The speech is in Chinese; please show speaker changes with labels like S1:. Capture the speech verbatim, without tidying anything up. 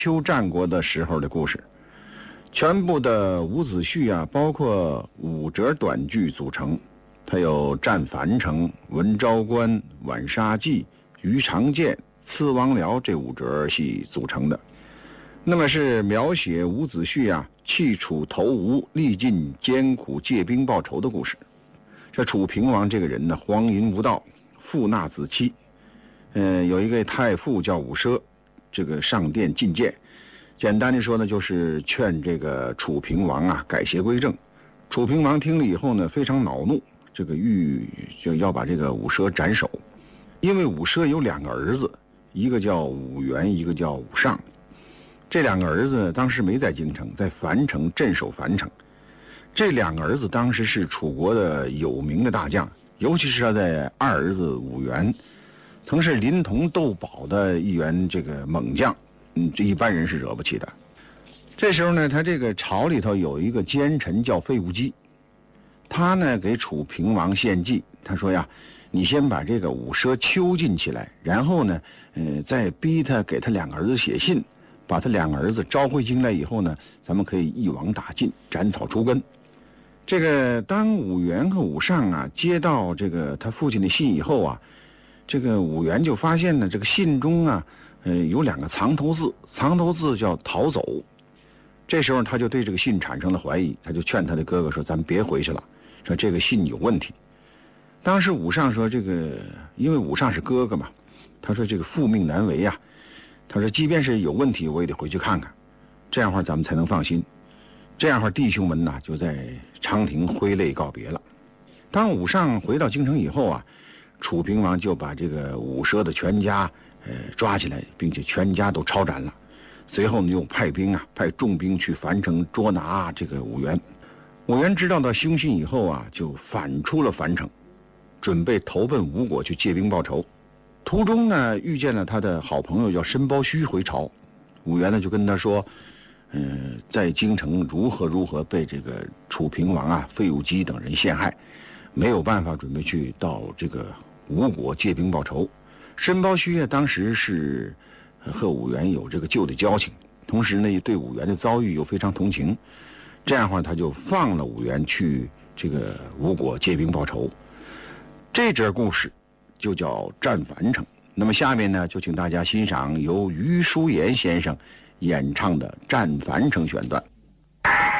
S1: 秋战国的时候的故事。全部的伍子胥啊，包括五折短句组成，它有战樊城、文昭关、浣纱记、鱼肠剑、刺王僚这五折戏组成的。那么是描写伍子胥啊弃楚投吴，历尽艰苦借兵报仇的故事。这楚平王这个人呢，荒淫无道，父纳子妻，呃，有一个太傅叫伍奢，这个上殿进谏。简单的说呢，就是劝这个楚平王啊改邪归正。楚平王听了以后呢，非常恼怒，这个欲就要把这个伍奢斩首。因为伍奢有两个儿子，一个叫伍元，一个叫伍尚。这两个儿子当时没在京城，在樊城镇守樊城。这两个儿子当时是楚国的有名的大将，尤其是他的二儿子伍元，曾是临潼斗宝的一员这个猛将。嗯，这一般人是惹不起的。这时候呢，他这个朝里头有一个奸臣叫费无忌，他呢给楚平王献计，他说呀，你先把这个伍奢囚禁起来，然后呢，呃，再逼他给他两个儿子写信，把他两个儿子召回京来以后呢，咱们可以一网打尽，斩草除根。这个当伍元和伍尚啊接到这个他父亲的信以后啊，这个伍元就发现呢，这个信中啊。呃，有两个藏头字，藏头字叫逃走。这时候他就对这个信产生了怀疑，他就劝他的哥哥说：“咱们别回去了，说这个信有问题。”当时伍尚说：“这个，因为伍尚是哥哥嘛，他说这个父命难违啊。他说，即便是有问题，我也得回去看看，这样的话咱们才能放心。这样的话，弟兄们呐，就在长亭挥泪告别了。当伍尚回到京城以后啊，楚平王就把这个伍奢的全家。呃，抓起来，并且全家都抄斩了。随后呢，又派兵啊，派重兵去樊城捉拿这个伍元。伍元知道到凶信以后啊，就返出了樊城，准备投奔吴国去借兵报仇。途中呢，遇见了他的好朋友叫申包胥回朝。伍元呢就跟他说，呃，在京城如何如何被这个楚平王啊、费无忌等人陷害，没有办法准备去到这个吴国借兵报仇。申包胥啊，当时是和伍元有这个旧的交情，同时呢，对伍元的遭遇又非常同情，这样的话，他就放了伍元去这个吴国借兵报仇。这则故事就叫战樊城。那么下面呢，就请大家欣赏由余叔岩先生演唱的《战樊城》选段。